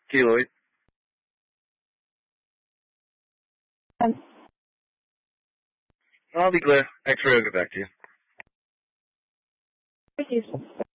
Keloid. I'll be clear. X-ray will get back to you. Thank you.